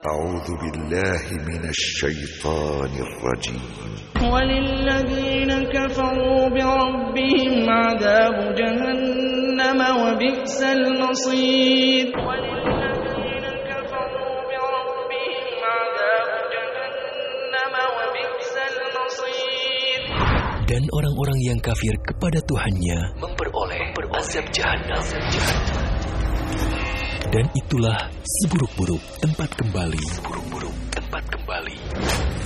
أعوذ بالله من الشيطان الرجيم. وللذين كفروا بربهم عذاب جهنم وبئس المصير. وللذين كفروا بربهم عذاب جهنم وبئس المصير. Dan orang-orang yang kafir kepada Tuhannya memperoleh azab jahanam. Dan itulah seburuk-buruk tempat kembali.